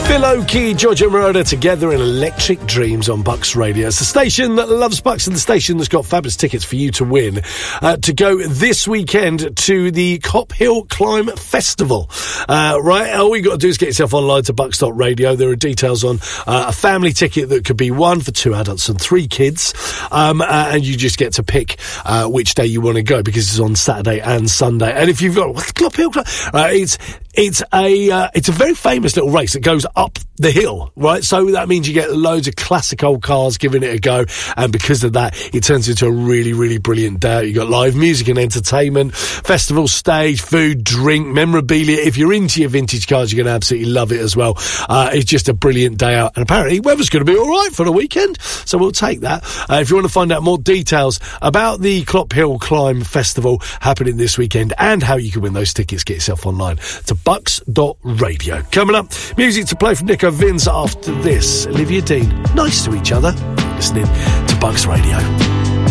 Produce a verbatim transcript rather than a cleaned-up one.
Phil Oakey, Giorgio Moroder together in Electric Dreams on Bucks Radio. It's the station that loves Bucks and the station that's got fabulous tickets for you to win uh, to go this weekend to the Cop Hill Climb Festival. Uh, right, all you got to do is get yourself online to bucks dot radio. There are details on uh, a family ticket that could be one for two adults and three kids, um, uh, and you just get to pick uh, which day you want to go because it's on Saturday and Sunday. And if you've got what's the Cop Hill Climb, uh, it's it's a uh, it's a very famous little race that goes up the hill, right? So that means you get loads of classic old cars giving it a go, and because of that, it turns into a really, really brilliant day. You got live music and entertainment, festival stage, food, drink, memorabilia. If you're into your vintage cars, you're going to absolutely love it as well. Uh, it's just a brilliant day out, and apparently weather's going to be all right for the weekend, so we'll take that. Uh, if you want to find out more details about the Clop Hill Climb Festival happening this weekend and how you can win those tickets, get yourself online to bucks dot radio. Coming up, music to play from Nico Vince after this. Olivia Dean, nice to each other. Listening to Bucks Radio.